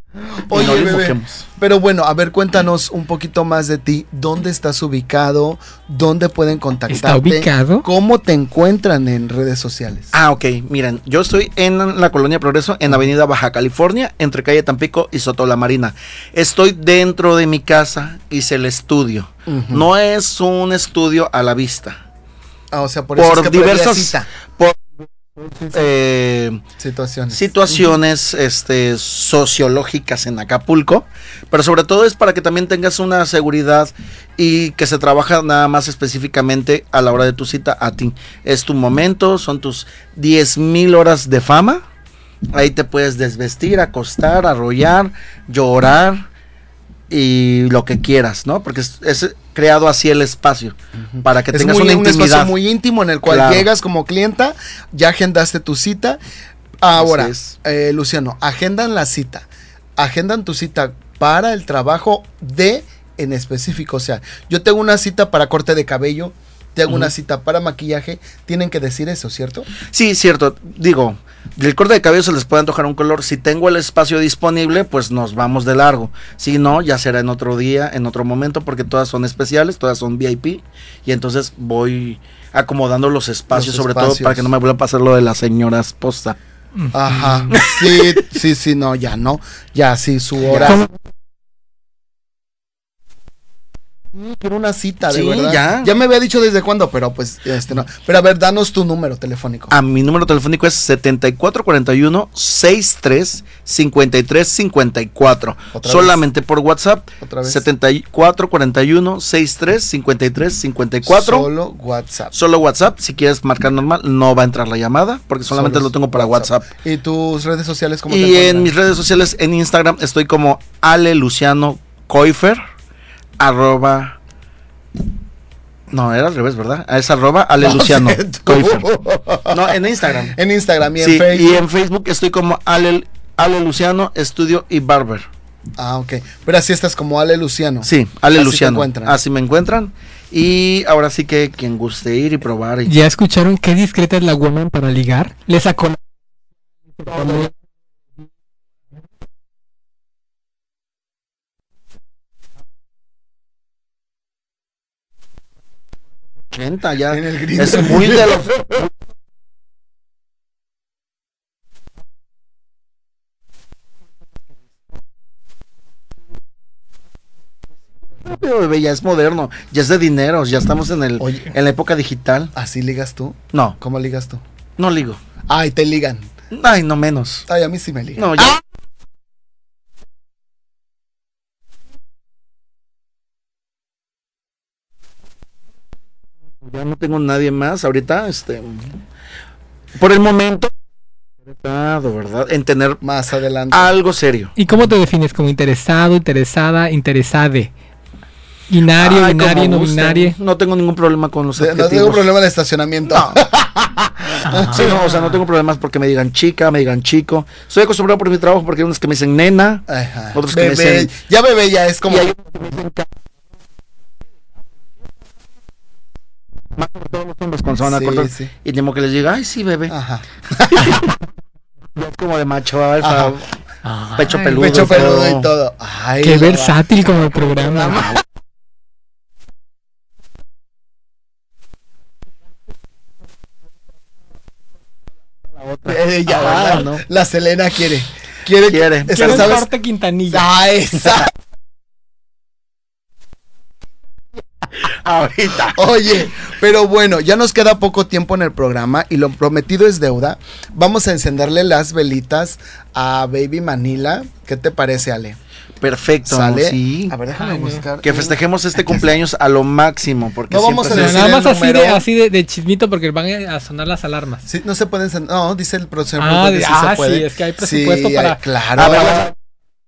Oye, no lo bebé, invoquemos. pero bueno, a ver, cuéntanos un poquito más de ti. ¿Dónde estás ubicado? ¿Dónde pueden contactarte? ¿Está ubicado? ¿Cómo te encuentran en redes sociales? Ah, ok, miren, yo estoy en la Colonia Progreso, en Avenida Baja California, entre calle Tampico y Soto La Marina. Estoy dentro de mi casa, hice el estudio. No es un estudio a la vista. Ah, o sea, por eso es que previa cita. por situaciones sociológicas en Acapulco, pero sobre todo es para que también tengas una seguridad y que se trabaja nada más específicamente a la hora de tu cita a ti. Es tu momento, son tus 10,000 horas de fama. Ahí te puedes desvestir, acostar, arrollar, llorar y lo que quieras, ¿no? Porque es creado así el espacio para que tengas una intimidad. Un espacio muy íntimo en el cual llegas como clienta, ya agendaste tu cita. Ahora, Luciano, agendan la cita, agendan tu cita para el trabajo en específico. O sea, yo tengo una cita para corte de cabello, tengo una cita para maquillaje, tienen que decir eso, ¿cierto? Sí, cierto. Digo, del corte de cabello se les puede antojar un color. Si tengo el espacio disponible, pues nos vamos de largo. Si no, ya será en otro día, en otro momento, porque todas son especiales, todas son VIP. Y entonces voy acomodando los espacios, sobre todo para que no me vuelva a pasar lo de la señora esposa. Ajá. Sí, no, ya no. Ya, sí, su hora. Quiero una cita, de verdad. Ya me había dicho desde cuándo, pero pues no. Pero a ver, danos tu número telefónico. Mi número telefónico es 7441-635354. Solamente por WhatsApp. ¿Otra vez? 7441-635354. Solo WhatsApp. Si quieres marcar normal, no va a entrar la llamada, porque solamente lo tengo para WhatsApp. ¿Y tus redes sociales cómo te encuentran? Y en mis redes sociales, en Instagram, estoy como Ale Luciano Coifer. No, era al revés, ¿verdad? Es @Ale Luciano Coifer. No, en Instagram. En Instagram y en Facebook. Y en Facebook estoy como Ale Luciano Estudio y Barber. Ah, ok. Pero así estás como Ale Luciano. Sí, Ale Luciano. Así me encuentran. Y ahora sí que quien guste ir y probar. ¿Ya escucharon qué discreta es la woman para ligar? Le sacó... Ya en el gris es muy de los... Pero bebé, ya es moderno, ya es de dinero, ya estamos en la época digital. ¿Así ligas tú? No. ¿Cómo ligas tú? No ligo. Ay, te ligan. Ay, no menos. Ay, a mí sí me ligan. No, ya. Ya no tengo nadie más ahorita, por el momento, ¿verdad? En tener más adelante algo serio. ¿Y cómo te defines? ¿Como interesado, interesada, interesade? ¿Binario, no binario? No tengo ningún problema con los adjetivos. No tengo problema de estacionamiento. No. Sí, no, o sea, no tengo problemas porque me digan chica, me digan chico. Soy acostumbrado por mi trabajo porque hay unos que me dicen nena, otros que me dicen... Ya bebé, ya es como... Más sobre todo los hombres con zona corta. Y tengo que les diga, ay, sí, bebé. Ajá. Es como de macho alfa, pecho peludo. Pecho peludo y todo. Ay, qué versátil como el programa. ¿No? La Selena quiere corte Quintanilla. Ah, esa. Ahorita. Oye, pero bueno, ya nos queda poco tiempo en el programa y lo prometido es deuda. Vamos a encenderle las velitas a Baby Manila. ¿Qué te parece, Ale? Perfecto, ¿sale? Sí. A ver, déjame buscar. Que festejemos este cumpleaños a lo máximo, porque no vamos a decir nada más así de chismito, porque van a sonar las alarmas. Sí, no se pueden, no, dice el profesor. Sí se puede. Sí, es que hay presupuesto para. Claro. A ver,